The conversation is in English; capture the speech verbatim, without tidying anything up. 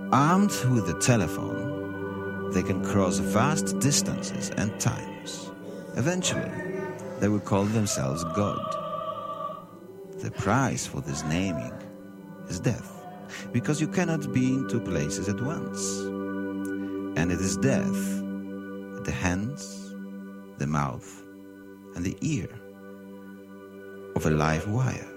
Armed with the telephone, they can cross vast distances and times. Eventually, they will call themselves God. The price for this naming is death, because you cannot be in two places at once. And it is death at the hands, the mouth, and the ear of a live wire.